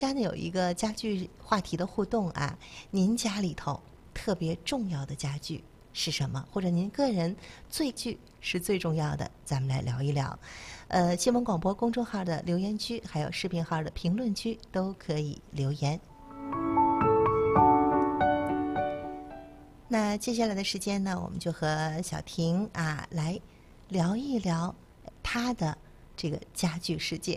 家呢有一个家具话题的互动啊，您家里头特别重要的家具是什么？或者您个人最具是最重要的，咱们来聊一聊。新闻广播公众号的留言区，还有视频号的评论区都可以留言。那接下来的时间呢，我们就和小婷啊来聊一聊她的这个家具世界。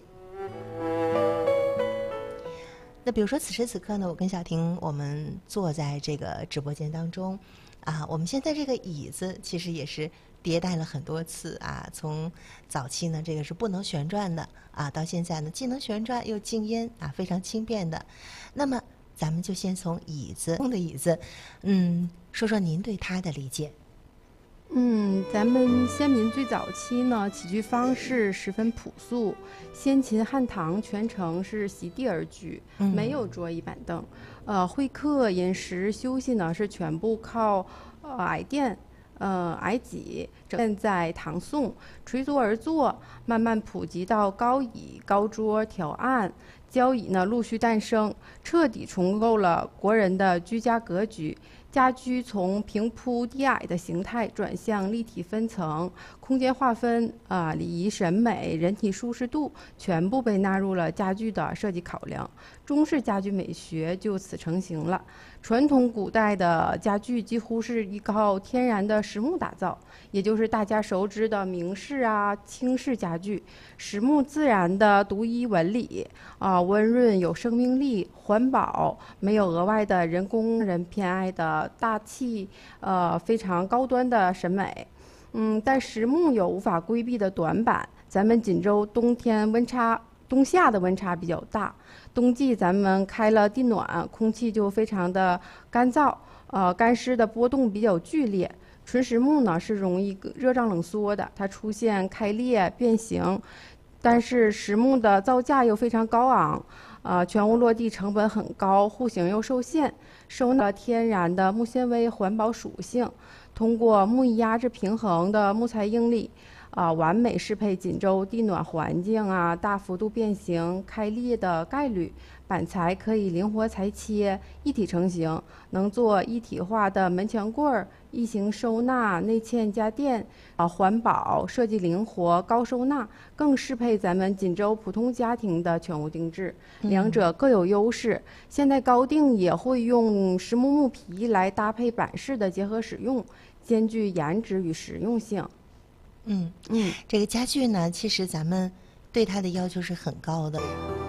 那比如说此时此刻呢，我跟小婷我们坐在这个直播间当中啊，我们现在这个椅子其实也是迭代了很多次啊，从早期呢这个是不能旋转的啊，到现在呢既能旋转又静音啊，非常轻便的。那么咱们就先从空的椅子，说说您对它的理解。 咱们先民最早期呢，起居方式十分朴素，先秦汉唐全程是席地而居，没有桌椅板凳。会客、饮食、休息呢是全部靠矮垫、矮几。现在唐宋垂足而坐，慢慢普及到高椅、高桌、条案。交椅呢陆续诞生，彻底重构了国人的居家格局。家居从平铺低矮的形态转向立体分层，空间划分礼仪审美、人体舒适度全部被纳入了家具的设计考量，中式家居美学就此成型了。传统古代的家具几乎是依靠天然的实木打造，也就是大家熟知的明式清式家具。实木自然的独一纹理温润有生命力，环保，没有额外的人工人偏爱的大气非常高端的审美。但实木有无法规避的短板，咱们锦州冬夏的温差比较大，冬季咱们开了地暖，空气就非常的干燥，干湿的波动比较剧烈。纯实木呢是容易热胀冷缩的，它出现开裂变形，但是实木的造价又非常高昂，全屋落地成本很高，户型又受限，收纳天然的木纤维环保属性，通过木艺压制平衡的木材应力。完美适配锦州地暖环境大幅度变形开裂的概率。板材可以灵活裁切，一体成型，能做一体化的门墙柜儿，异形收纳、内嵌家电，环保、设计灵活、高收纳，更适配咱们锦州普通家庭的全屋定制。两者各有优势。现在高定也会用实木木皮来搭配板式的结合使用，兼具颜值与实用性。 这个家具呢，其实咱们对它的要求是很高的。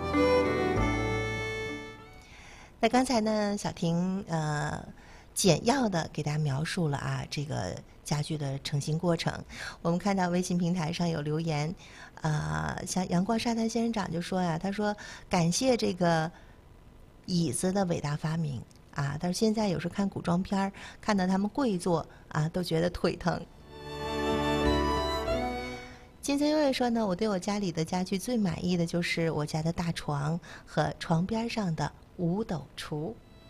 那刚才呢，小婷简要的给大家描述了这个家具的成型过程。我们看到微信平台上有留言，像阳光沙滩仙人掌就说他说感谢这个椅子的伟大发明但是现在有时候看古装片看到他们跪坐都觉得腿疼。金泽优也说呢，我对我家里的家具最满意的就是我家的大床和床边上的五斗橱。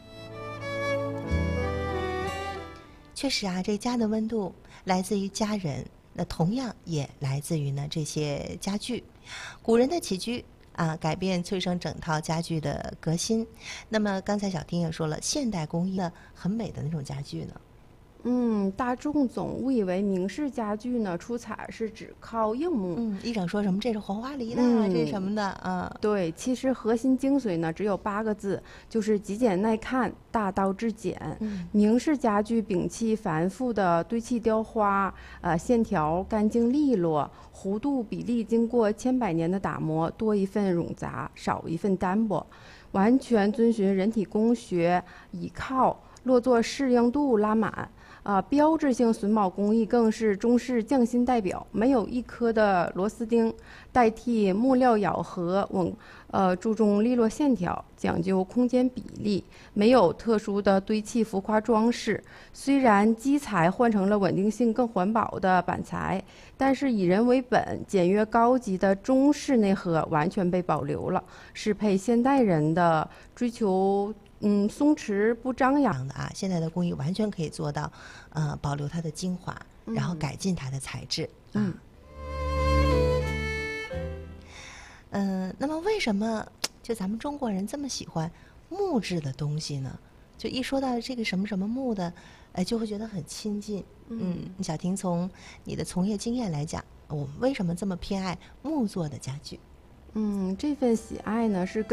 确实这家的温度来自于家人，那同样也来自于呢这些家具。古人的起居改变催生整套家具的革新。那么刚才小丁也说了，现代工艺呢很美的那种家具呢， 大众总误以为明式家具呢出彩是只靠硬木。 一整说什么这是黄花梨的这是什么的对，其实核心精髓呢只有8个字，就是极简耐看，大道至简。明式家具摒弃繁复的堆砌雕花，线条干净利落，弧度比例经过千百年的打磨，多一份冗杂，少一份单薄，完全遵循人体工学，倚靠落座适应度拉满。标志性榫卯工艺更是中式匠心代表，没有一颗的螺丝钉，代替木料咬合，注重利落线条，讲究空间比例，没有特殊的堆砌浮夸装饰。虽然基材换成了稳定性更环保的板材，但是以人为本、简约高级的中式内核完全被保留了，适配现代人的追求。松弛不张扬的现在的工艺完全可以做到，保留它的精华，然后改进它的材质。那么为什么就咱们中国人这么喜欢木质的东西呢？就一说到这个什么什么木的，就会觉得很亲近。小婷，从你的从业经验来讲，我们为什么这么偏爱木做的家具？ 这份喜爱呢，是